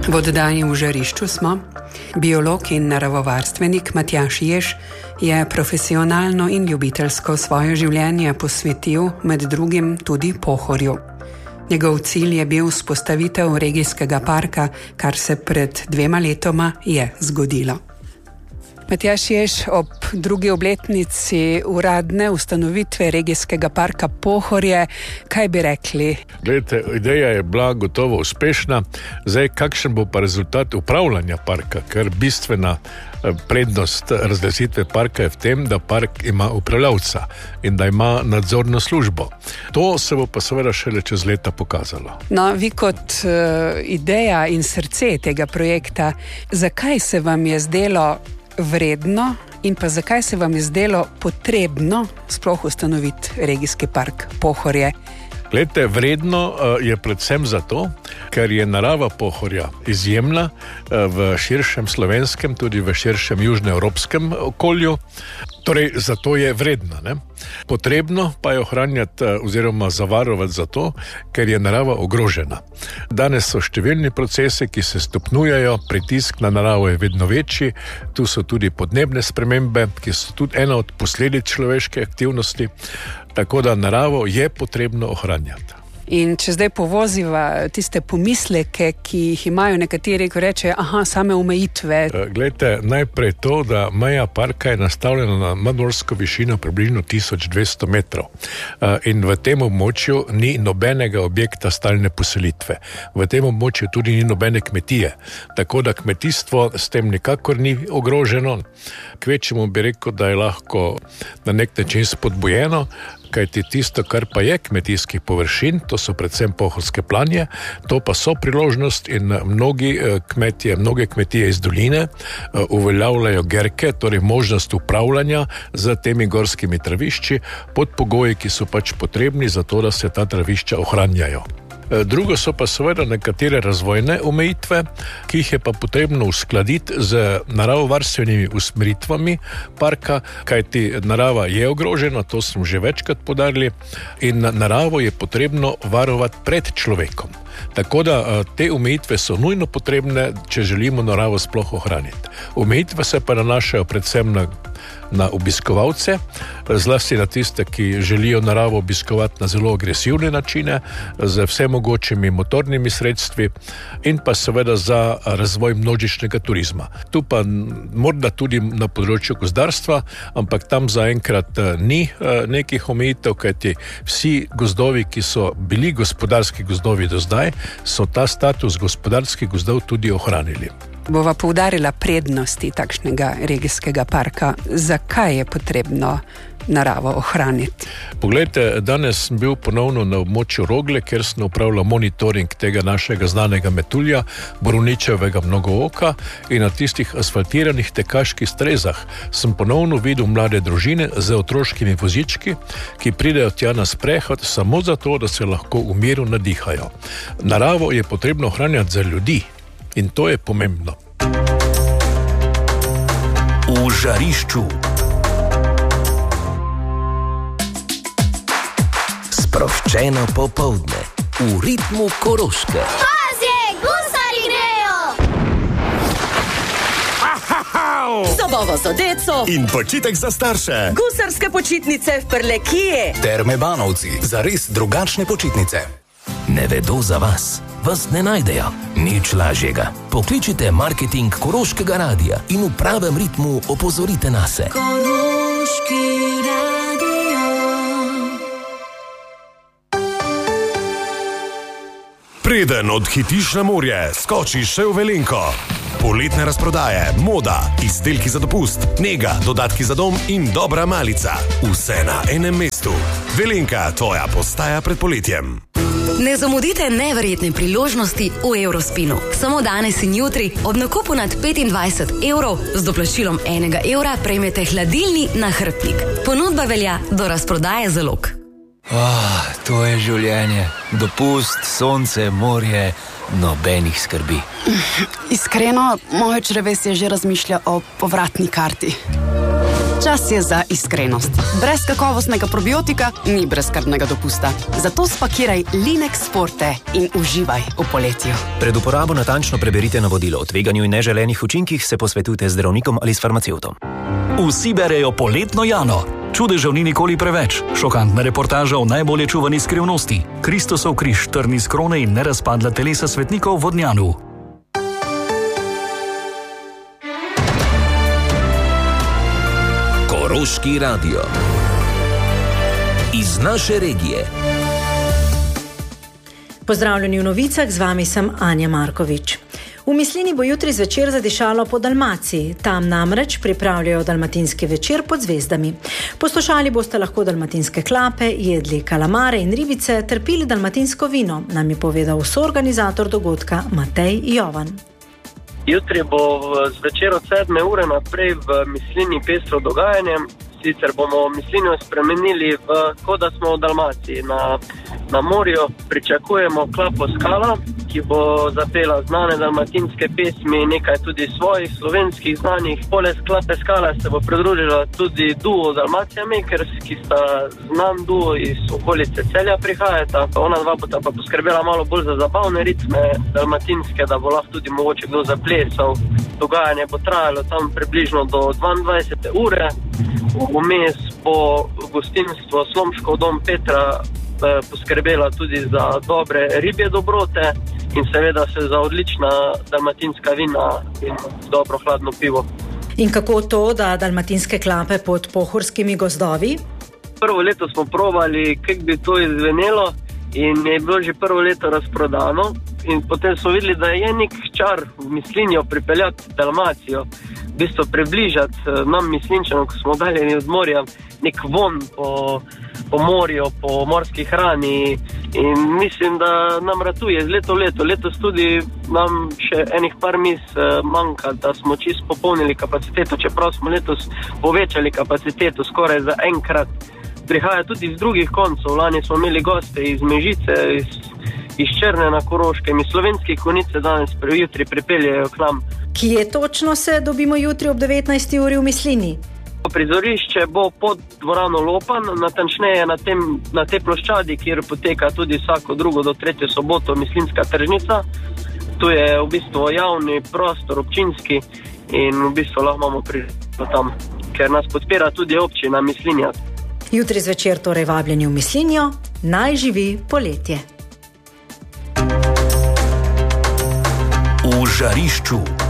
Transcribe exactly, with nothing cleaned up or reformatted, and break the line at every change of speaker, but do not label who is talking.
V oddaji V žarišču smo. Biolog in naravovarstvenik Matjaž Jež je profesionalno in ljubiteljsko svoje življenje posvetil med drugim tudi Pohorju. Njegov cilj je bil vzpostavitev regijskega parka, kar se pred dvema letoma je zgodilo. Matjaž Jež, ob drugi obletnici uradne ustanovitve regijskega parka Pohorje, kaj bi rekli?
Glejte, ideja je bila gotovo uspešna. Zdaj, kakšen bo pa rezultat upravljanja parka, ker bistvena prednost razglasitve parka je v tem, da park ima upravljavca in da ima nadzorno službo. To se bo pa seveda šele čez leta pokazalo.
No, vi kot uh, ideja in srce tega projekta, zakaj se vam je zdelo vredno in pa zakaj se vam je zdelo potrebno sploh ustanoviti regijski park Pohorje?
Glejte, vredno je predvsem zato, ker je narava Pohorja izjemna v širšem slovenskem, tudi v širšem južnoevropskem okolju. Torej, zato je vredno, ne? Potrebno pa je ohranjati oziroma zavarovati zato, ker je narava ogrožena. Danes so številni procesi, ki se stopnjujejo, pritisk na naravo je vedno večji, tu so tudi podnebne spremembe, ki so tudi ena od posledic človeške aktivnosti, tako da naravo je potrebno ohranjati.
In če zdaj povoziva tiste pomisleke, ki jih imajo nekateri, ko reče, aha, same omejitve.
Glejte, najprej to, da meja parka je nastavljena na nadmorsko višino približno tisoč dvesto metrov. In v tem območju ni nobenega objekta stalne poselitve. V tem območju tudi ni nobene kmetije. Tako da kmetijstvo s tem nikakor ni ogroženo. Kvečemu bi rekel, da je lahko na nek način spodbujeno, kajti tisto, kar pa je kmetijskih površin, to so predvsem pohorske planje, to pa so priložnost in mnogi kmetje, mnoge kmetije iz doline uveljavljajo gerke, torej možnost upravljanja z temi gorskimi travišči pod pogoji, ki so pač potrebni za to, da se ta travišča ohranjajo. Drugo so pa seveda nekatere razvojne omejitve, ki jih je pa potrebno uskladiti z naravovarstvenimi usmeritvami parka, kajti narava je ogrožena, to smo že večkrat poudarili, in naravo je potrebno varovati pred človekom. Tako da te omejitve so nujno potrebne, če želimo naravo sploh ohraniti. Omejitve se pa nanašajo predvsem na na obiskovalce, zlasti na tiste, ki želijo naravo obiskovati na zelo agresivne načine, z vsemogočimi motornimi sredstvi in pa seveda za razvoj množičnega turizma. Tu pa morda tudi na področju gozdarstva, ampak tam zaenkrat ni nekih omejitev, kajti vsi gozdovi, ki so bili gospodarski gozdovi do zdaj, so ta status gospodarskih gozdov tudi ohranili.
Bova poudarila prednosti takšnega regijskega parka. Zakaj je potrebno naravo ohraniti?
Poglejte, danes sem bil ponovno na območju Rogle, kjer sem upravljal monitoring tega našega znanega metulja, borovničevega mnogooka, in na tistih asfaltiranih tekaških strezah sem ponovno videl mlade družine z otroškimi vozički, ki pridejo tja na sprehod samo zato, da se lahko v miru nadihajo. Naravo je potrebno ohranjati za ljudi. In to je pomembno.
V žarišču. Sproščeno popoldne. V ritmu Koroške.
Pazi, gusari grejo!
Zabava za deco.
In počitek za starše.
Gusarske počitnice v Prlekiji.
Terme Banovci. Za res drugačne počitnice.
Ne vedo za vas. Vas ne najdejo. Nič lažjega. Pokličite marketing Koroškega radija in v pravem ritmu opozorite nase.
Koroški radio.
Preden odhitiš na morje, skočiš še v Velenko. Poletne razprodaje, moda, izdelki za dopust, nega, dodatki za dom in dobra malica. Vse na enem mestu. Velenka, tvoja postaja pred poletjem.
Ne zamudite neverjetne priložnosti v Eurospinu. Samo danes in jutri ob nakupu nad petindvajset evrov z doplačilom enega evra prejmete hladilni nahrbtnik. Ponudba velja do razprodaje zalog.
Oh, to je življenje. Dopust, sonce, morje, nobenih skrbi.
Iskreno, moje črevesje že razmišlja o povratni karti. Čas je za iskrenost. Brez kakovostnega probiotika ni brezskrbnega dopusta. Zato spakiraj Linex Forte in uživaj v poletju.
Pred uporabo natančno preberite navodilo. O tveganju in neželenih učinkih se posvetujte z zdravnikom ali s farmacevtom.
Vsi berejo poletno Jano. Čudežev ni nikoli preveč. Šokantna reportaža o najbolje čuvani skrivnosti. Kristusov križ, trn iz krone in nerazpadla telesa svetnikov v Vodnjanu.
Koroški radio. Iz naše regije.
Pozdravljeni v novicah, z vami sem Anja Markovič. V Mislini bo jutri zvečer zadišalo po Dalmaciji. Tam namreč pripravljajo dalmatinski večer pod zvezdami. Poslušali boste lahko dalmatinske klape, jedli kalamare in ribice ter pili dalmatinsko vino, nam je povedal soorganizator dogodka Matej Jovan.
Jutri bo zvečer od sedme ure naprej v Mislini pestro dogajanje. Sicer bomo Mislinjo spremenili v, kot da smo v Dalmaciji. Na, na morju pričakujemo klapo Skala, ki bo zapela znane dalmatinske pesmi, nekaj tudi svojih slovenskih znanih. Poleg klape Skala se bo pridružila tudi duo Dalmacija Makers, ki sta znan duo iz okolice Celja prihajata. Ona dva bosta pa poskrbela malo bolj za zabavne ritme dalmatinske, da bo lahko tudi mogoče kdo zaplesal. Dogajanje bo trajalo tam približno do dvaindvajsete ure. Vmes bo gostinstvo Slomškov dom Petra eh, poskrbela tudi za dobre ribje dobrote in seveda se za odlična dalmatinska vina in dobro hladno pivo.
In kako to, da dalmatinske klape pod pohorskimi gozdovi?
Prvo leto smo probali, kako bi to izvenelo in je bilo že prvo leto razprodano in potem smo videli, da je nek čar v Mislinjo pripeljati Dalmacijo. V bistvu približati nam Mislinčanom, ko smo daljeni od morja, nek von po, po morju, po morski hrani in mislim, da nam ratuje z leto v leto. Letos tudi nam še enih par mis manjka, da smo čisto popolnili kapaciteto, čeprav smo letos povečali kapaciteto skoraj za enkrat. Prihaja tudi iz drugih koncev. Lani smo imeli goste iz Mežice, iz, iz Črne na Koroškem, iz Slovenskih Konjic danes jutri pripeljejo k nam.
Kje točno se dobimo jutri ob devetnajsti uri v Mislini?
Prizorišče bo pod dvorano Lopan, natančneje na, tem, na tej ploščadi, kjer poteka tudi vsako drugo do tretje soboto mislinska tržnica. Tu je v bistvu javni prostor, občinski in v bistvu lahko imamo prizorišče tam, ker nas podpira tudi občina Mislinja.
Jutri zvečer torej vabljeni v Mislinjo, naj živi poletje.
V žarišču.